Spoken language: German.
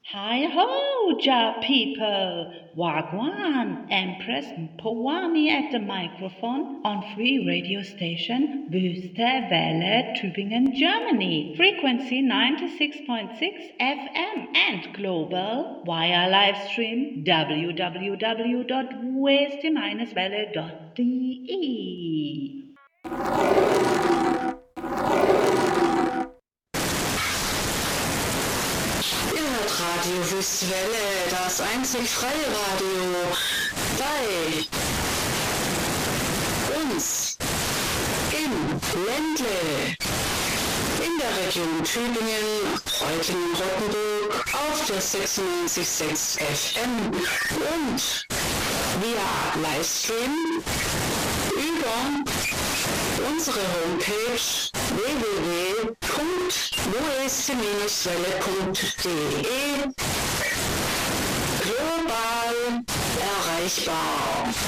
Hi ho, Ja people! Wagwan, Empress Powami at the microphone on free radio station Wüste Welle, Tübingen, Germany. Frequency 96.6 FM and global via live stream www.weste-welle.de. Radio Wüste Welle, das einzig freie Radio bei uns im Ländle, in der Region Tübingen, Reutlingen-Rottenburg auf der 96.6 FM und via Livestream über unsere Homepage www.weste-welle.de global erreichbar.